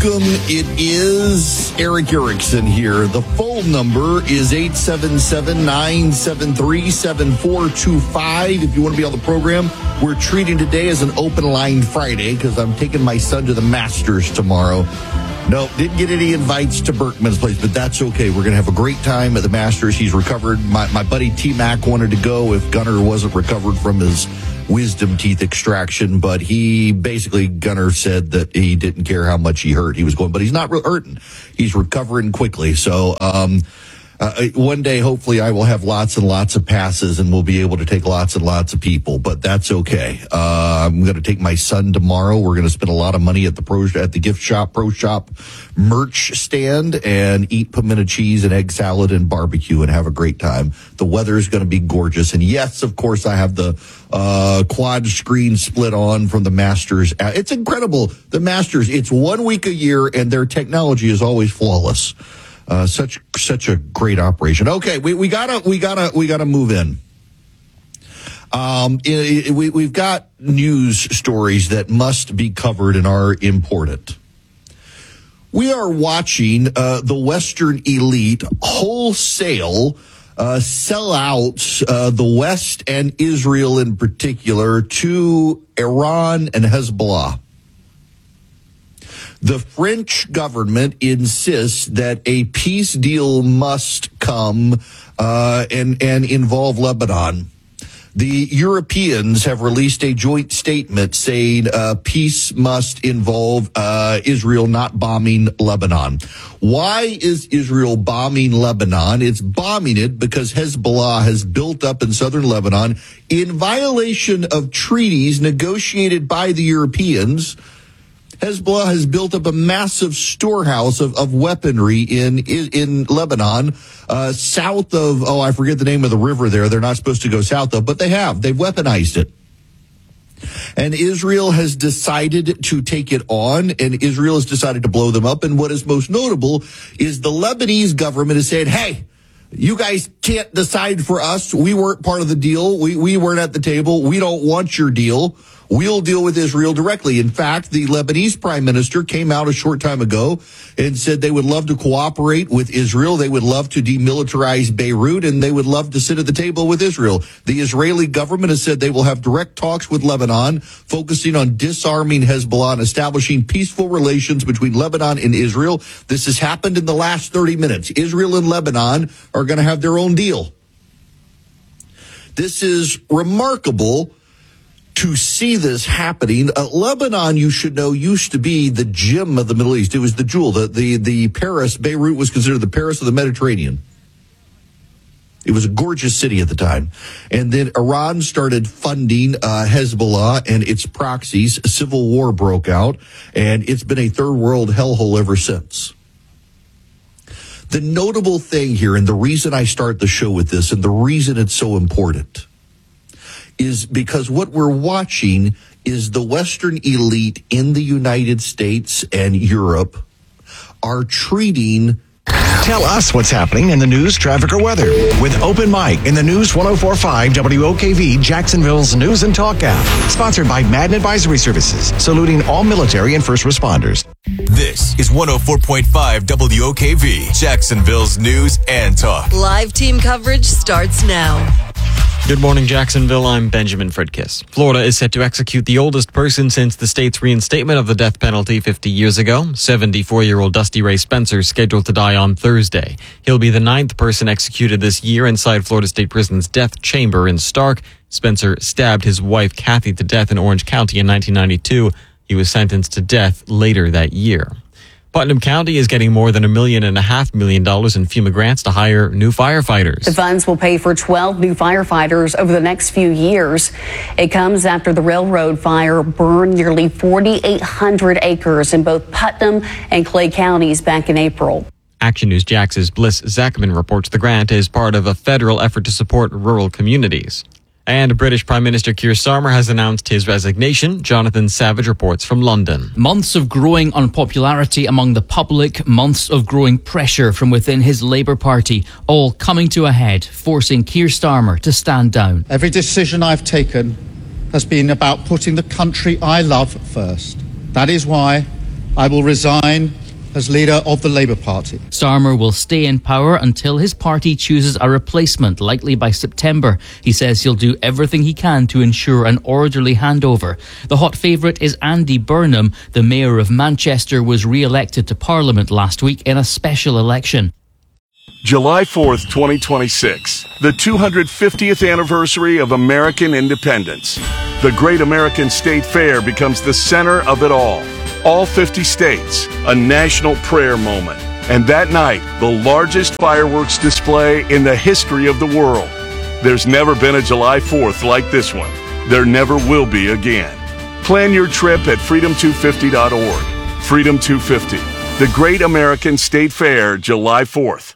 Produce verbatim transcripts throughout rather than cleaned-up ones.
welcome. It is Eric Erickson here. The phone number is eight seven seven, nine seven three, seven four two five. If you want to be on the program, we're treating today as an open line Friday because I'm taking my son to the Masters tomorrow. No, didn't get any invites to Berkman's place, but that's okay. We're going to have a great time at the Masters. He's recovered. My, my buddy T-Mac wanted to go if Gunnar wasn't recovered from his wisdom teeth extraction, but he basically, Gunnar said that he didn't care how much he hurt. He was going, but he's not re- hurting. He's recovering quickly. So, um, uh, one day, hopefully I will have lots and lots of passes and we'll be able to take lots and lots of people, but that's okay. Uh, I'm going to take my son tomorrow. We're going to spend a lot of money at the pro, at the gift shop, pro shop merch stand and eat pimento cheese and egg salad and barbecue and have a great time. The weather is going to be gorgeous. And yes, of course, I have the uh quad screen split on from the Masters. It's incredible. The Masters, it's one week a year and their technology is always flawless. Uh such such a great operation. Okay, we we got to we got to we got to move in. Um it, it, we we've got news stories that must be covered and are important. We are watching uh the Western elite wholesale Uh, sell out uh, the West and Israel in particular to Iran and Hezbollah. The French government insists that a peace deal must come uh, and and involve Lebanon. The Europeans have released a joint statement saying uh, peace must involve uh, Israel not bombing Lebanon. Why is Israel bombing Lebanon? It's bombing it because Hezbollah has built up in southern Lebanon in violation of treaties negotiated by the Europeans. Hezbollah has built up a massive storehouse of, of weaponry in in, in Lebanon, uh, south of, oh, I forget the name of the river there. They're not supposed to go south of, but they have. They've weaponized it. And Israel has decided to take it on, and Israel has decided to blow them up. And what is most notable is the Lebanese government is saying, hey, you guys can't decide for us. We weren't part of the deal. We, we weren't at the table. We don't want your deal. We'll deal with Israel directly. In fact, the Lebanese prime minister came out a short time ago and said they would love to cooperate with Israel. They would love to demilitarize Beirut, and they would love to sit at the table with Israel. The Israeli government has said they will have direct talks with Lebanon, focusing on disarming Hezbollah and establishing peaceful relations between Lebanon and Israel. This has happened in the last thirty minutes. Israel and Lebanon are going to have their own deal. This is remarkable to see this happening. Uh, Lebanon, you should know, used to be the gem of the Middle East. It was the jewel. The, the, the Paris, Beirut was considered the Paris of the Mediterranean. It was a gorgeous city at the time. And then Iran started funding uh, Hezbollah and its proxies. A civil war broke out, and it's been a third world hellhole ever since. The notable thing here, and the reason I start the show with this, and the reason it's so important, is because what we're watching is the Western elite in the United States and Europe are treating. Tell us what's happening in the news, traffic, or weather with Open Mic in the News one oh four point five W O K V, Jacksonville's News and Talk app. Sponsored by Madden Advisory Services, saluting all military and first responders. This is one oh four point five W O K V, Jacksonville's News and Talk. Live team coverage starts now. Good morning, Jacksonville. I'm Benjamin Fredkiss. Florida is set to execute the oldest person since the state's reinstatement of the death penalty fifty years ago. seventy-four-year-old Dusty Ray Spencer is scheduled to die on Thursday. He'll be the ninth person executed this year inside Florida State Prison's death chamber in Stark. Spencer stabbed his wife, Kathy, to death in Orange County in nineteen ninety-two. He was sentenced to death later that year. Putnam County is getting more than a million and a half million dollars in FEMA grants to hire new firefighters. The funds will pay for twelve new firefighters over the next few years. It comes after the railroad fire burned nearly forty-eight hundred acres in both Putnam and Clay counties back in April. Action News Jax's Bliss Zachman reports the grant is part of a federal effort to support rural communities. And British Prime Minister Keir Starmer has announced his resignation. Jonathan Savage reports from London. Months of growing unpopularity among the public, months of growing pressure from within his Labour Party, all coming to a head, forcing Keir Starmer to stand down. Every decision I've taken has been about putting the country I love first. That is why I will resign as leader of the Labour Party. Starmer will stay in power until his party chooses a replacement, likely by September. He says he'll do everything he can to ensure an orderly handover. The hot favourite is Andy Burnham. The mayor of Manchester was re-elected to Parliament last week in a special election. July fourth, twenty twenty-six, the two hundred fiftieth anniversary of American independence. The Great American State Fair becomes the center of it all. All fifty states, a national prayer moment. And that night, the largest fireworks display in the history of the world. There's never been a July fourth like this one. There never will be again. Plan your trip at freedom two fifty dot org. Freedom two fifty, the Great American State Fair, July fourth.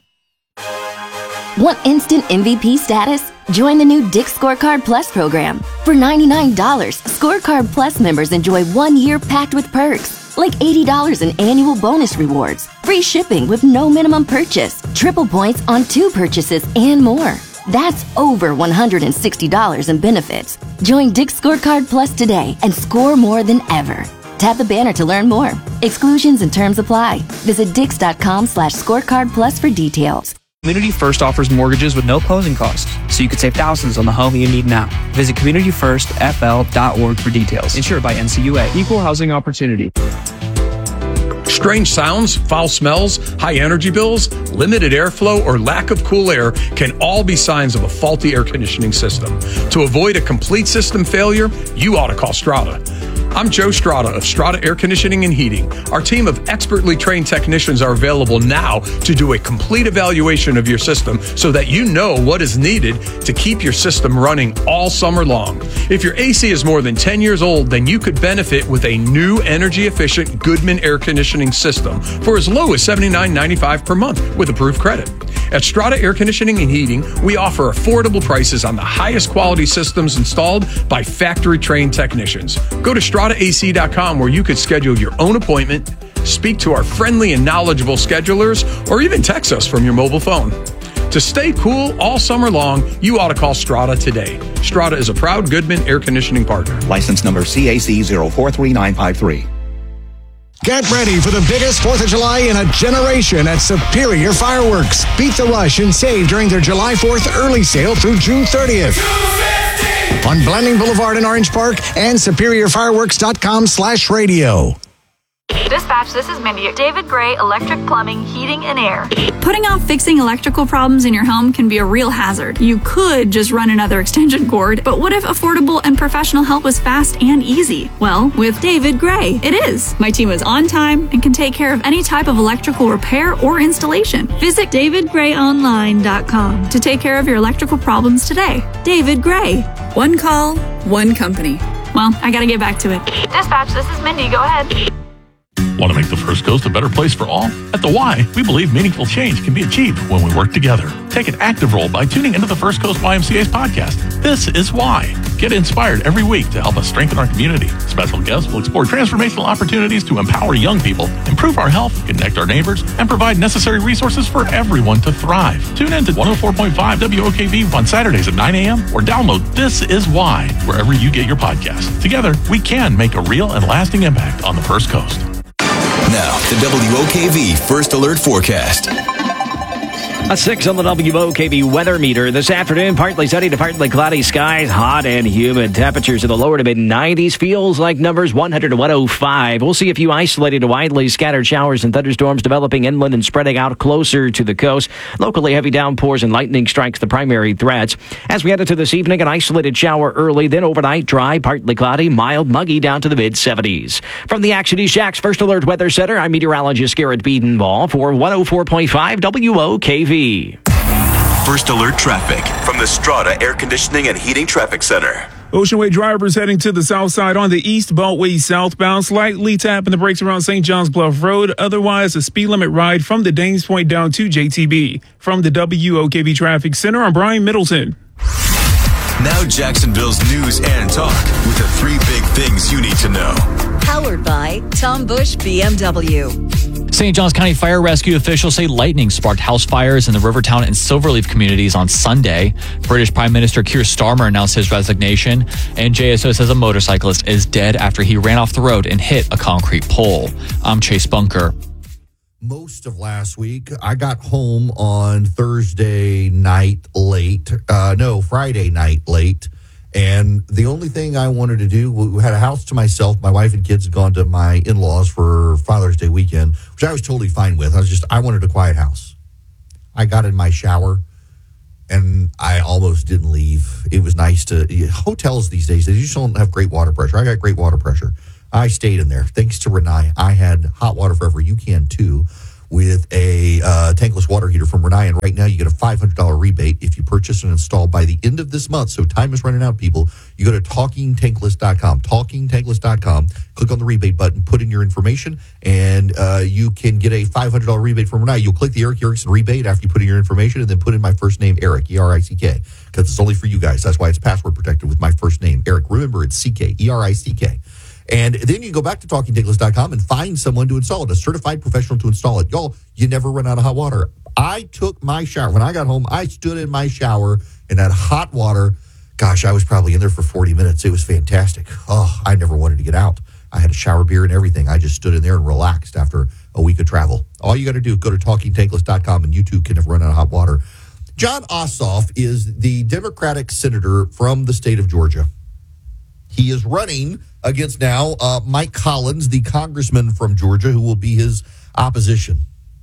Want instant M V P status? Join the new Dick's Scorecard Plus program. For ninety-nine dollars, Scorecard Plus members enjoy one year packed with perks, like eighty dollars in annual bonus rewards, free shipping with no minimum purchase, triple points on two purchases, and more. That's over one hundred sixty dollars in benefits. Join Dick's Scorecard Plus today and score more than ever. Tap the banner to learn more. Exclusions and terms apply. Visit dix.com slash scorecard plus for details. Community First offers mortgages with no closing costs, so you could save thousands on the home you need now. Visit community first f l dot org for details. Insured by N C U A. Equal housing opportunity. Strange sounds, foul smells, high energy bills, limited airflow, or lack of cool air can all be signs of a faulty air conditioning system. To avoid a complete system failure, you ought to call Strata. I'm Joe Strata of Strata Air Conditioning and Heating. Our team of expertly trained technicians are available now to do a complete evaluation of your system so that you know what is needed to keep your system running all summer long. If your A C is more than ten years old, then you could benefit with a new energy-efficient Goodman air conditioning system for as low as seventy-nine ninety-five per month with approved credit. At Strata Air Conditioning and Heating, we offer affordable prices on the highest quality systems installed by factory-trained technicians. Go to strata a c dot com where you could schedule your own appointment, speak to our friendly and knowledgeable schedulers, or even text us from your mobile phone. To stay cool all summer long, you ought to call Strata today. Strata is a proud Goodman air conditioning partner. License number C A C zero four three nine five three. Get ready for the biggest fourth of July in a generation at Superior Fireworks. Beat the rush and save during their July fourth early sale through June thirtieth. On Blanding Boulevard in Orange Park and superior fireworks dot com slash radio. Dispatch, this is Mindy. David Gray, Electric Plumbing, Heating and Air. Putting off fixing electrical problems in your home can be a real hazard. You could just run another extension cord, but what if affordable and professional help was fast and easy? Well, with David Gray, it is. My team is on time and can take care of any type of electrical repair or installation. Visit david gray online dot com to take care of your electrical problems today. David Gray. One call, one company. Well, I gotta get back to it. Dispatch, this is Mindy. Go ahead. Want to make the First Coast a better place for all? At the Y, we believe meaningful change can be achieved when we work together. Take an active role by tuning into the First Coast Y M C A's podcast. This is Why. Get inspired every week to help us strengthen our community. Special guests will explore transformational opportunities to empower young people, improve our health, connect our neighbors, and provide necessary resources for everyone to thrive. Tune in to one oh four point five W O K V on Saturdays at nine a.m. or download This Is Why wherever you get your podcast. Together, we can make a real and lasting impact on the First Coast. Now, the W O K V First Alert Forecast. A six on the W O K V weather meter. This afternoon, partly sunny to partly cloudy skies, hot and humid. Temperatures in the lower to mid nineties. Feels like numbers one hundred to one oh five. We'll see a few isolated to widely scattered showers and thunderstorms developing inland and spreading out closer to the coast. Locally, heavy downpours and lightning strikes the primary threats. As we head into this evening, an isolated shower early, then overnight dry, partly cloudy, mild, muggy down to the mid seventies. From the Action East Jax First Alert Weather Center, I'm meteorologist Garrett Biedenball for one oh four point five W O K V. First Alert Traffic from the Strata Air Conditioning and Heating Traffic Center. Ocean Way drivers heading to the south side on the East Beltway southbound, slightly tapping the brakes around Saint John's Bluff Road. Otherwise, a speed limit ride from the Danes Point down to J T B. From the W O K V Traffic Center, I'm Brian Middleton. Now Jacksonville's news and talk with the three big things you need to know. Powered by Tom Bush B M W. Saint Johns County Fire Rescue officials say lightning sparked house fires in the Rivertown and Silverleaf communities on Sunday. British Prime Minister Keir Starmer announced his resignation, and J S O says a motorcyclist is dead after he ran off the road and hit a concrete pole. I'm Chase Bunker. Most of last week, I got home on Thursday night late. Uh, no, Friday night late. And the only thing I wanted to do, we had a house to myself. My wife and kids had gone to my in-laws for Father's Day weekend, which I was totally fine with. I was just, I wanted a quiet house. I got in my shower, and I almost didn't leave. It was nice to, hotels these days, they just don't have great water pressure. I got great water pressure. I stayed in there. Thanks to Renai, I had hot water forever. You can too, with a uh, tankless water heater from Renai. And right now you get a five hundred dollars rebate if you purchase and install by the end of this month. So time is running out, people. You go to talking tankless dot com, talking tankless dot com, click on the rebate button, put in your information, and uh, you can get a five hundred dollars rebate from Renai. You'll click the Eric Erickson rebate after you put in your information, and then put in my first name, Eric, E R I C K, because it's only for you guys. That's why it's password protected with my first name, Eric. Remember, it's C K, E R I C K. And then you go back to talking tankless dot com and find someone to install it, a certified professional to install it. Y'all, you never run out of hot water. I took my shower. When I got home, I stood in my shower in that hot water. Gosh, I was probably in there for forty minutes. It was fantastic. Oh, I never wanted to get out. I had a shower beer and everything. I just stood in there and relaxed after a week of travel. All you got to do is go to talking tankless dot com, and you too can never run out of hot water. Jon Ossoff is the Democratic senator from the state of Georgia. He is running against now uh, Mike Collins, the congressman from Georgia, who will be his opposition.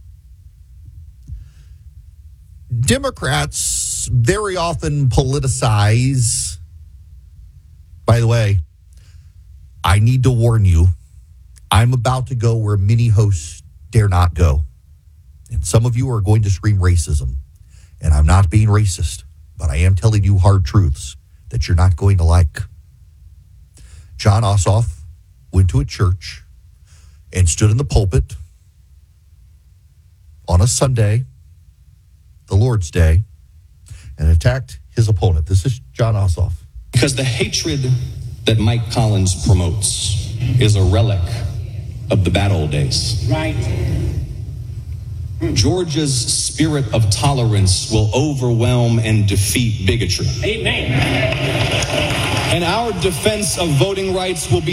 Democrats very often politicize. By the way, I need to warn you, I'm about to go where many hosts dare not go. And some of you are going to scream racism. And I'm not being racist, but I am telling you hard truths that you're not going to like. Jon Ossoff went to a church and stood in the pulpit on a Sunday, the Lord's Day, and attacked his opponent. This is Jon Ossoff. Because the hatred that Mike Collins promotes is a relic of the bad old days. Right. Georgia's spirit of tolerance will overwhelm and defeat bigotry. Amen. And our defense of voting rights will be...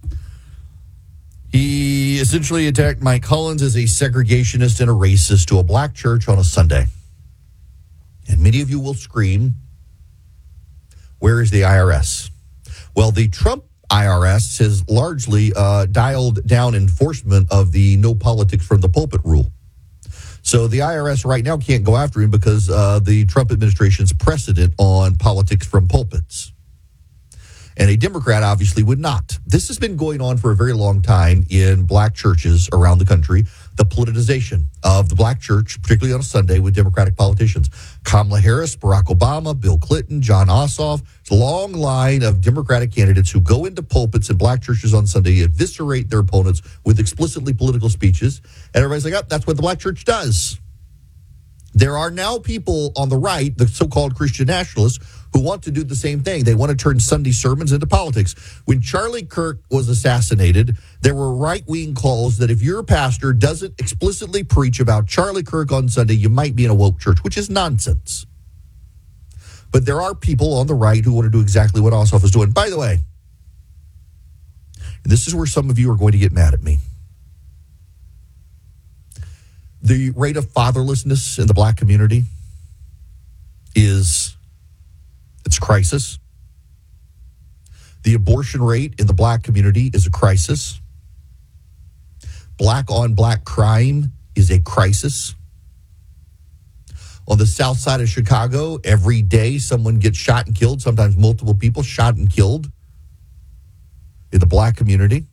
He essentially attacked Mike Collins as a segregationist and a racist to a black church on a Sunday. And many of you will scream, where is the I R S? Well, the Trump I R S has largely uh, dialed down enforcement of the no politics from the pulpit rule. So the I R S right now can't go after him because uh, the Trump administration's precedent on politics from pulpits. And a Democrat obviously would not. This has been going on for a very long time in black churches around the country, the politicization of the black church, particularly on a Sunday with Democratic politicians. Kamala Harris, Barack Obama, Bill Clinton, Jon Ossoff. It's a long line of Democratic candidates who go into pulpits in black churches on Sunday, eviscerate their opponents with explicitly political speeches. And everybody's like, oh, that's what the black church does. There are now people on the right, the so-called Christian nationalists, who want to do the same thing. They want to turn Sunday sermons into politics. When Charlie Kirk was assassinated, there were right-wing calls that if your pastor doesn't explicitly preach about Charlie Kirk on Sunday, you might be in a woke church, which is nonsense. But there are people on the right who want to do exactly what Ossoff is doing. By the way, this is where some of you are going to get mad at me. The rate of fatherlessness in the black community is, it's a crisis. The abortion rate in the black community is a crisis. Black on black crime is a crisis. On the south side of Chicago, every day someone gets shot and killed, sometimes multiple people shot and killed in the black community.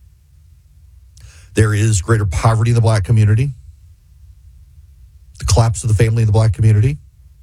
There is greater poverty in the black community. The collapse of the family in the black community.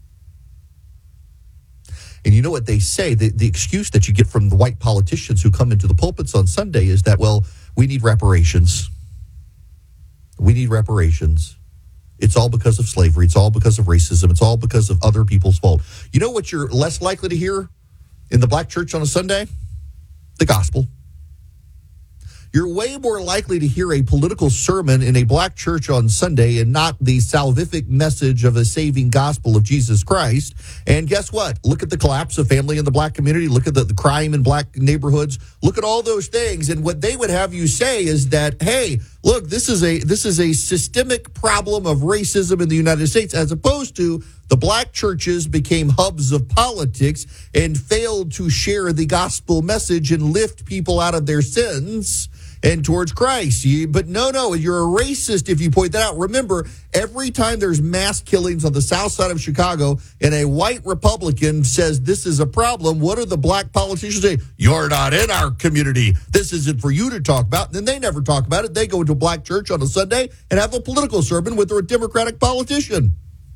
And you know what they say? The, the excuse that you get from the white politicians who come into the pulpits on Sunday is that, well, we need reparations. We need reparations. It's all because of slavery. It's all because of racism. It's all because of other people's fault. You know what you're less likely to hear in the black church on a Sunday? The gospel. you're way more likely to hear a political sermon in a black church on Sunday and not the salvific message of a saving gospel of Jesus Christ. And guess what? Look at the collapse of family in the black community. Look at the, the crime in black neighborhoods. Look at all those things. And what they would have you say is that, hey, look, this is a this is a systemic problem of racism in the United States, as opposed to the black churches became hubs of politics and failed to share the gospel message and lift people out of their sins and towards Christ. You, but no, no, you're a racist if you point that out. Remember, every time there's mass killings on the south side of Chicago and a white Republican says this is a problem, what do the black politicians say? You're not in our community. This isn't for you to talk about. And then they never talk about it. They go into a black church on a Sunday and have a political sermon with a Democratic politician.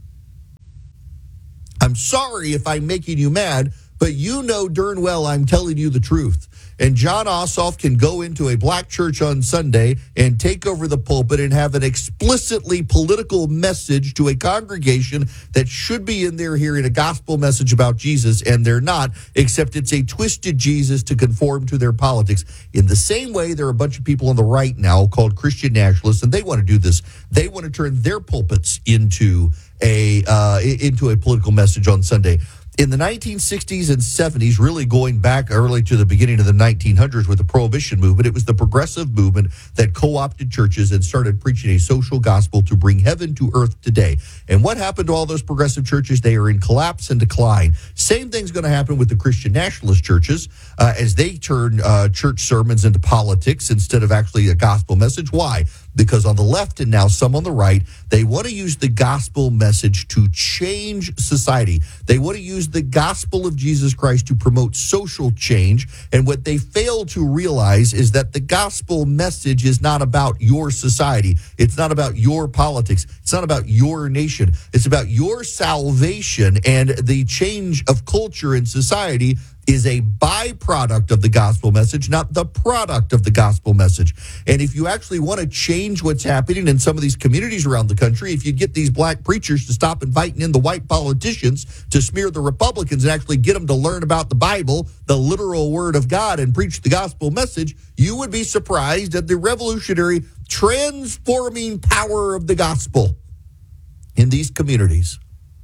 I'm sorry if I'm making you mad, but you know darn well I'm telling you the truth. And John Ossoff can go into a black church on Sunday and take over the pulpit and have an explicitly political message to a congregation that should be in there hearing a gospel message about Jesus, and they're not, except it's a twisted Jesus to conform to their politics. In the same way, there are a bunch of people on the right now called Christian nationalists, and they want to do this. They want to turn their pulpits into a uh, into a political message on Sunday. In the nineteen sixties and seventies, really going back early to the beginning of the nineteen hundreds with the Prohibition movement, it was the progressive movement that co-opted churches and started preaching a social gospel to bring heaven to earth today. And what happened to all those progressive churches? They are in collapse and decline. Same thing's going to happen with the Christian nationalist churches uh, as they turn uh, church sermons into politics instead of actually a gospel message. Why? Because on the left and now some on the right, they want to use the gospel message to change society. They want to use the gospel of Jesus Christ to promote social change. And what they fail to realize is that the gospel message is not about your society. It's not about your politics. It's not about your nation. It's about your salvation, and the change of culture in society is a byproduct of the gospel message, not the product of the gospel message. And if you actually want to change what's happening in some of these communities around the country, if you get these black preachers to stop inviting in the white politicians to smear the Republicans and actually get them to learn about the Bible, the literal word of God, and preach the gospel message, you would be surprised at the revolutionary transforming power of the gospel in these communities.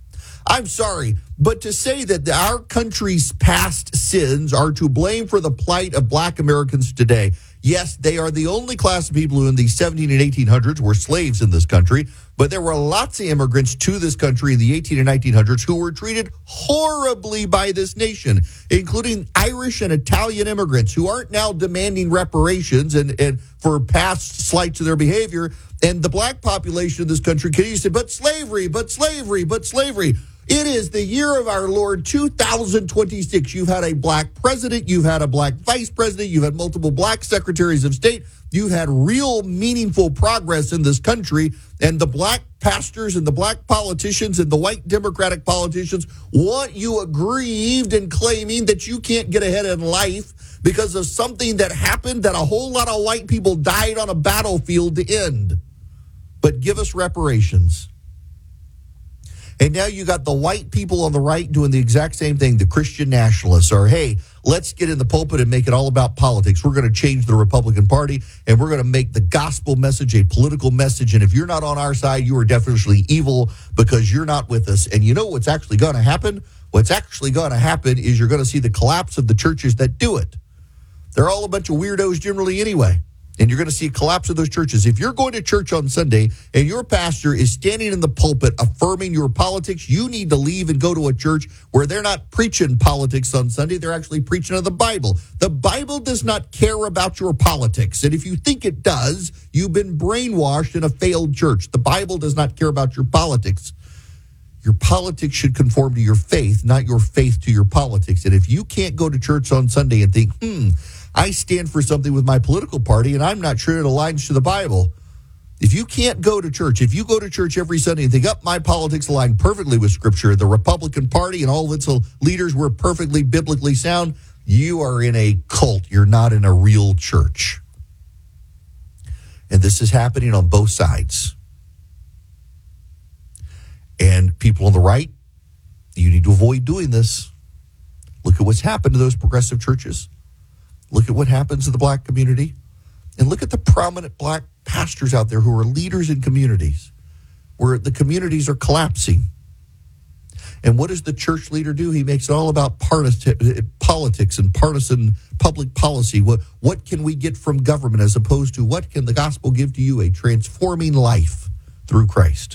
I'm sorry, but to say that our country's past sins are to blame for the plight of black Americans today, yes, they are the only class of people who in the seventeen and eighteen hundreds were slaves in this country, but there were lots of immigrants to this country in the eighteen and nineteen hundreds who were treated horribly by this nation, including Irish and Italian immigrants who aren't now demanding reparations and, and for past slights of their behavior. And the black population of this country continues to say, but slavery, but slavery, but slavery. It is the year of our Lord two thousand twenty-six. You've had a black president. You've had a black vice president. You've had multiple black secretaries of state. You've had real meaningful progress in this country. And the black pastors and the black politicians and the white Democratic politicians want you aggrieved and claiming that you can't get ahead in life because of something that happened that a whole lot of white people died on a battlefield to end. But give us reparations. And now you got the white people on the right doing the exact same thing. The Christian nationalists are, hey, let's get in the pulpit and make it all about politics. We're going to change the Republican Party, and we're going to make the gospel message a political message. And if you're not on our side, you are definitely evil because you're not with us. And you know what's actually going to happen? What's actually going to happen is you're going to see the collapse of the churches that do it. They're all a bunch of weirdos generally anyway. And you're going to see a collapse of those churches. If you're going to church on Sunday and your pastor is standing in the pulpit affirming your politics, you need to leave and go to a church where they're not preaching politics on Sunday. They're actually preaching of the Bible. The Bible does not care about your politics. And if you think it does, you've been brainwashed in a failed church. The Bible does not care about your politics. Your politics should conform to your faith, not your faith to your politics. And if you can't go to church on Sunday and think, hmm, I stand for something with my political party, and I'm not sure it aligns to the Bible. If you can't go to church, if you go to church every Sunday and think, up, oh, my politics align perfectly with Scripture, the Republican Party and all of its leaders were perfectly biblically sound, you are in a cult. You're not in a real church. And this is happening on both sides. And people on the right, you need to avoid doing this. Look at what's happened to those progressive churches. Look at what happens to the black community. And look at the prominent black pastors out there who are leaders in communities where the communities are collapsing. And what does the church leader do? He makes it all about parti- politics and partisan public policy. What, what can we get from government as opposed to what can the gospel give to you? A transforming life through Christ.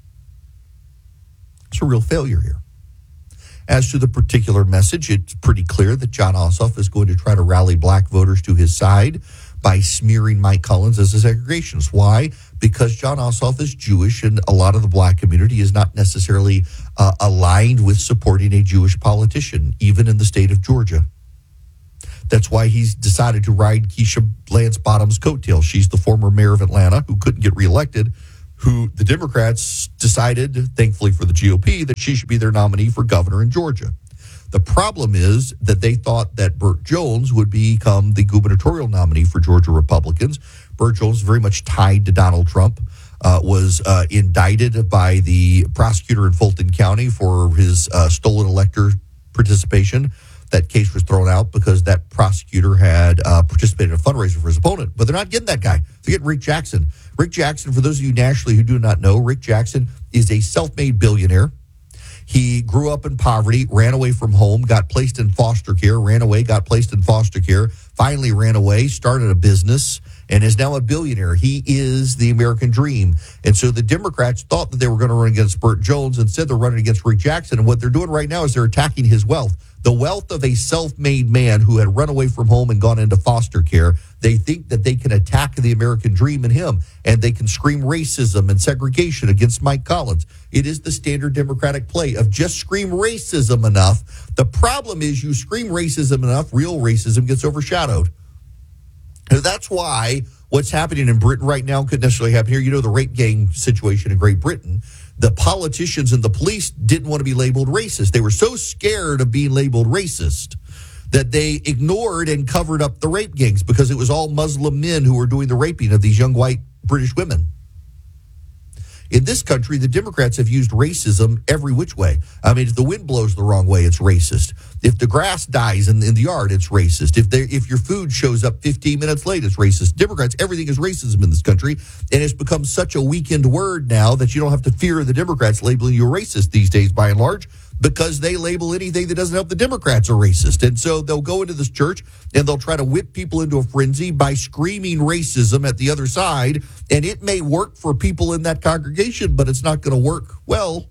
It's a real failure here. As to the particular message, it's pretty clear that Jon Ossoff is going to try to rally black voters to his side by smearing Mike Collins as a segregationist. Why? Because Jon Ossoff is Jewish, and a lot of the black community is not necessarily uh, aligned with supporting a Jewish politician, even in the state of Georgia. That's why he's decided to ride Keisha Lance Bottoms' coattails. She's the former mayor of Atlanta who couldn't get reelected, who the Democrats decided, thankfully for the G O P, that she should be their nominee for governor in Georgia. The problem is that they thought that Burt Jones would become the gubernatorial nominee for Georgia Republicans. Burt Jones, very much tied to Donald Trump, uh, was uh, indicted by the prosecutor in Fulton County for his uh, stolen elector participation. That case was thrown out because that prosecutor had uh, participated in a fundraiser for his opponent. But they're not getting that guy. They're getting Rick Jackson. Rick Jackson, for those of you nationally who do not know, Rick Jackson is a self-made billionaire. He grew up in poverty, ran away from home, got placed in foster care, ran away, got placed in foster care, finally ran away, started a business, and is now a billionaire. He is the American dream. And so the Democrats thought that they were going to run against Burt Jones. Instead, they're running against Rick Jackson. And what they're doing right now is they're attacking his wealth. The wealth of a self-made man who had run away from home and gone into foster care. They think that they can attack the American dream in him, and they can scream racism and segregation against Mike Collins. It is the standard Democratic play of just scream racism enough. The problem is you scream racism enough, real racism gets overshadowed. And that's why what's happening in Britain right now could necessarily happen here. You know, the rape gang situation in Great Britain. The politicians and the police didn't want to be labeled racist. They were so scared of being labeled racist that they ignored and covered up the rape gangs because it was all Muslim men who were doing the raping of these young white British women. In this country, the Democrats have used racism every which way. I mean, if the wind blows the wrong way, it's racist. If the grass dies in, in the yard, it's racist. If they, if your food shows up fifteen minutes late, it's racist. Democrats, everything is racism in this country, and it's become such a weakened word now that you don't have to fear the Democrats labeling you a racist these days, by and large, because they label anything that doesn't help the Democrats a racist. And so they'll go into this church and they'll try to whip people into a frenzy by screaming racism at the other side. And it may work for people in that congregation, but it's not going to work well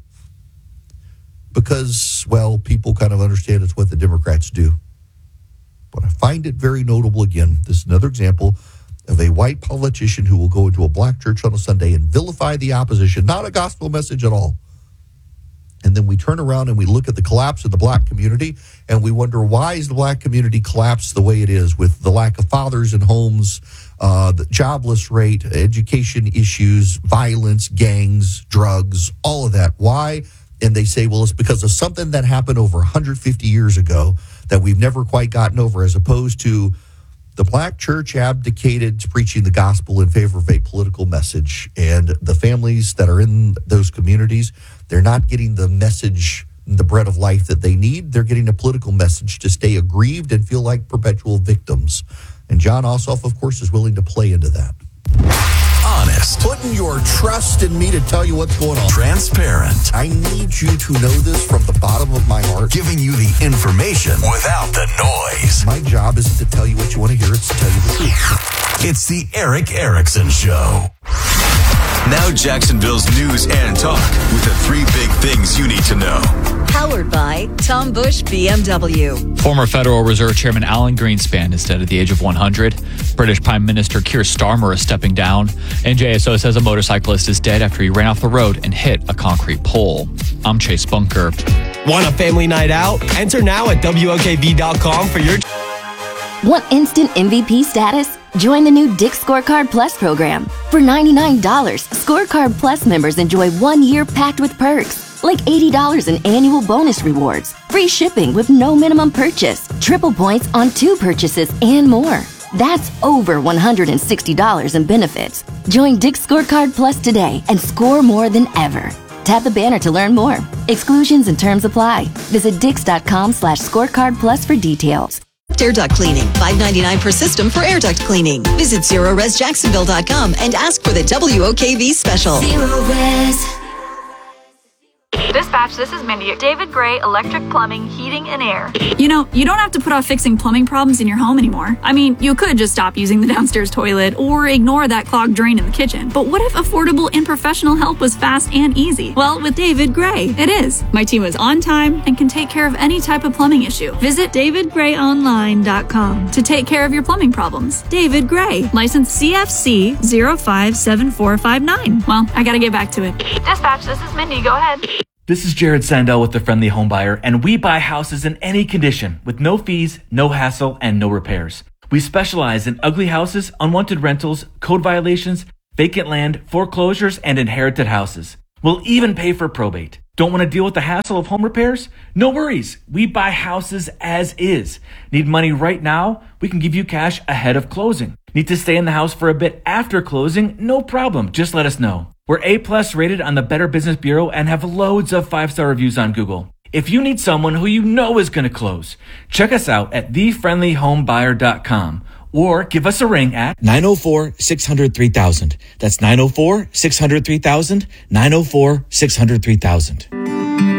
because, well, people kind of understand it's what the Democrats do. But I find it very notable again. This is another example of a white politician who will go into a black church on a Sunday and vilify the opposition, not a gospel message at all. And then we turn around and we look at the collapse of the black community and we wonder, why is the black community collapsed the way it is, with the lack of fathers in homes, uh, the jobless rate, education issues, violence, gangs, drugs, all of that. Why? And they say, well, it's because of something that happened over one hundred fifty years ago that we've never quite gotten over, as opposed to the black church abdicated to preaching the gospel in favor of a political message. And the families that are in those communities, they're not getting the message, the bread of life that they need. They're getting a political message to stay aggrieved and feel like perpetual victims. And Jon Ossoff, of course, is willing to play into that. Honest. Putting your trust in me to tell you what's going on. Transparent. I need you to know this from the bottom of my heart. Giving you the information without the noise. My job isn't to tell you what you want to hear, it's to tell you the truth. It's the Erick Erickson Show. Now Jacksonville's news and talk with the three big things you need to know. Powered by Tom Bush B M W. Former Federal Reserve Chairman Alan Greenspan is dead at the age of one hundred. British Prime Minister Keir Starmer is stepping down. And J S O says a motorcyclist is dead after he ran off the road and hit a concrete pole. I'm Chase Bunker. Want a family night out? Enter now at W O K V dot com for your... Want instant M V P status? Join the new Dick's Scorecard Plus program. For ninety-nine dollars, Scorecard Plus members enjoy one year packed with perks, like eighty dollars in annual bonus rewards, free shipping with no minimum purchase, triple points on two purchases, and more. That's over one hundred sixty dollars in benefits. Join Dick's Scorecard Plus today and score more than ever. Tap the banner to learn more. Exclusions and terms apply. Visit dix dot com slash scorecard plus for details. Direct Air Duct Cleaning. five ninety-nine per system for air duct cleaning. Visit zero res jacksonville dot com and ask for the W O K V special. Zero Res. Dispatch, this is Mindy. David Gray, Electric Plumbing, Heating and Air. You know, you don't have to put off fixing plumbing problems in your home anymore. I mean, you could just stop using the downstairs toilet or ignore that clogged drain in the kitchen. But what if affordable and professional help was fast and easy? Well, with David Gray, it is. My team is on time and can take care of any type of plumbing issue. Visit david gray online dot com to take care of your plumbing problems. David Gray, license C F C zero five seven four five nine. Well, I gotta get back to it. Dispatch, this is Mindy. Go ahead. This is Jared Sandell with The Friendly Home Buyer, and we buy houses in any condition with no fees, no hassle, and no repairs. We specialize in ugly houses, unwanted rentals, code violations, vacant land, foreclosures, and inherited houses. We'll even pay for probate. Don't want to deal with the hassle of home repairs? No worries. We buy houses as is. Need money right now? We can give you cash ahead of closing. Need to stay in the house for a bit after closing? No problem. Just let us know. We're A-plus rated on the Better Business Bureau and have loads of five-star reviews on Google. If you need someone who you know is going to close, check us out at the friendly home buyer dot com or give us a ring at nine oh four, six hundred, three thousand. That's nine oh four, six hundred, three thousand, nine oh four, six hundred, three thousand.